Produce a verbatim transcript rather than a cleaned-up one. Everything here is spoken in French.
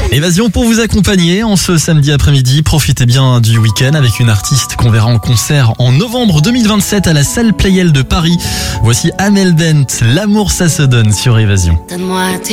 Évasion pour vous accompagner en ce samedi après-midi. Profitez bien du week-end avec une artiste qu'on verra en concert en novembre deux mille vingt-sept à la salle Playel de Paris. Voici Amel Bent, L'amour ça se donne sur Évasion. Donne-moi